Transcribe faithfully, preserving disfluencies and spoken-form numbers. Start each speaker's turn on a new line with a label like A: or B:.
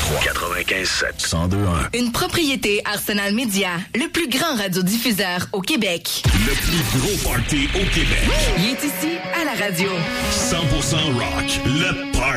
A: trois quatre-vingt-quinze sept cent deux un.
B: Une propriété Arsenal Média, le plus grand radiodiffuseur au Québec.
A: Le plus gros party au Québec.
B: Il est ici à la radio.
A: cent pour cent rock, le party.